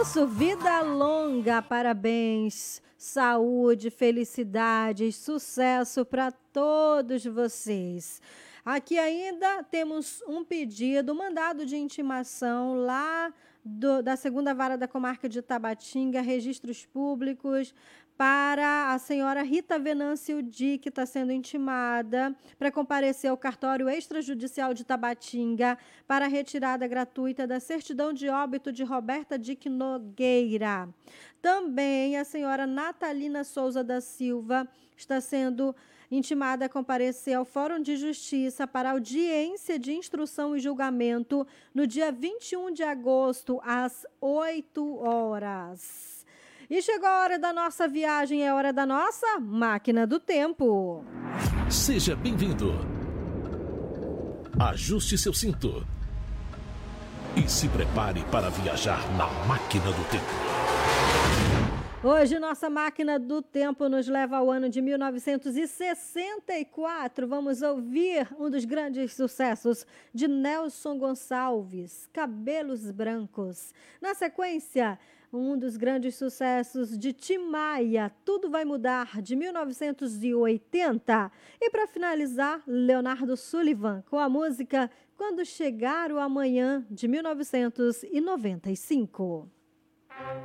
isso, vida longa, parabéns, saúde, felicidade, sucesso para todos vocês. Aqui ainda temos um pedido, um mandado de intimação lá da segunda vara da comarca de Tabatinga, registros públicos, para a senhora Rita Venâncio Di, que está sendo intimada para comparecer ao cartório extrajudicial de Tabatinga para a retirada gratuita da certidão de óbito de Roberta Dick Nogueira. Também a senhora Natalina Souza da Silva está sendo intimada a comparecer ao Fórum de Justiça para audiência de instrução e julgamento no dia 21 de agosto, às 8 horas. E chegou a hora da nossa viagem, é hora da nossa máquina do tempo. Seja bem-vindo. Ajuste seu cinto e se prepare para viajar na máquina do tempo. Hoje, nossa máquina do tempo nos leva ao ano de 1964. Vamos ouvir um dos grandes sucessos de Nelson Gonçalves, Cabelos Brancos. Na sequência, um dos grandes sucessos de Tim Maia, Tudo Vai Mudar, de 1980. E para finalizar, Leonardo Sullivan, com a música Quando Chegar o Amanhã, de 1995.